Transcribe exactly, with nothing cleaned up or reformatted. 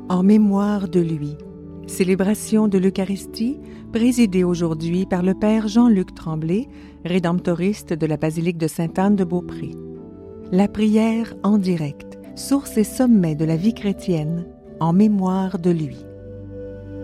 En mémoire de lui. Célébration de l'Eucharistie, présidée aujourd'hui par le Père Jean-Luc Tremblay, rédemptoriste de la basilique de Sainte-Anne-de-Beaupré. La prière en direct, source et sommet de la vie chrétienne, en mémoire de lui.